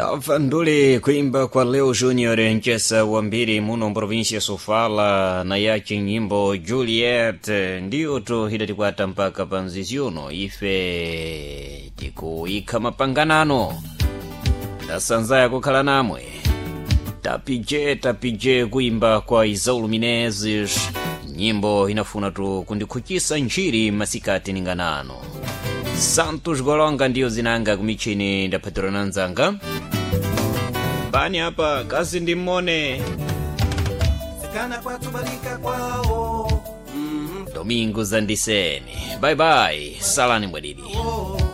Tafandule kuimba kwa Leo Junior Nchesa wambiri muno provincia Sofala na yake nyimbo Juliet ndiyo to hidatikwata mpaka panziziuno ife tikuika mapanganano tasanzaya kukhala namwe tapije kuimba kwa Isaulu Menezes nyimbo inafuna tu kundikuchisa njiri masikati ninganano Santos Golonga ndiyo zinanga kumichini nda patrona nzanga bani hapa kazi ndimone Sekana kwa tubalika kwao Domingo Zandiseni bye bye salani mwadidi